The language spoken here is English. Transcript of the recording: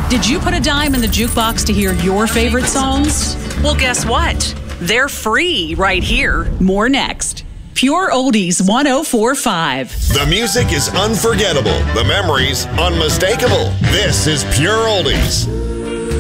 Did you put a dime in the jukebox to hear your favorite songs? Well, guess what? They're free right here. More next. Pure Oldies 104.5. The music is unforgettable. The memories unmistakable. This is Pure Oldies.